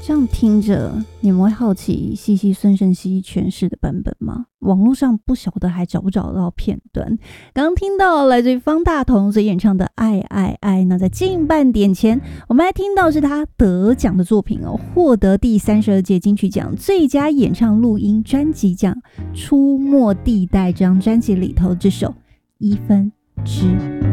这样听着，你们会好奇西西孙盛希诠释的版本吗？网络上不晓得还找不找到片段。刚刚听到来自于方大同所演唱的《爱爱爱》，那在近半点前，我们还听到是他得奖的作品哦，获得第32届金曲奖最佳演唱录音专辑奖，《出没地带》这张专辑里头这首《一分之